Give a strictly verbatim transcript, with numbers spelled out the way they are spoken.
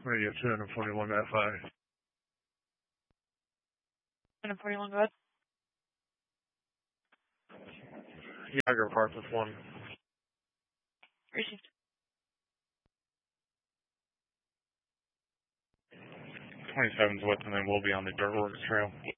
Radio two forty-one F I. two forty-one, go ahead. Yager Park with one. Received. twenty-seven's with, and then we'll be on the Dirtworks Trail.